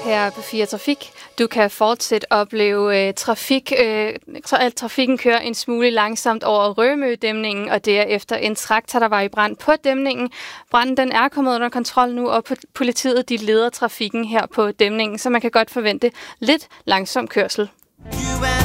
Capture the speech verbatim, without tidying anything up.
her på fire Trafik. Du kan fortsat opleve øh, trafik. Øh, at trafikken kører en smule langsomt over Rømø-dæmningen, og det er efter en traktor, der var i brand på dæmningen. Branden den er kommet under kontrol nu, og politiet de leder trafikken her på dæmningen, så man kan godt forvente lidt langsom kørsel.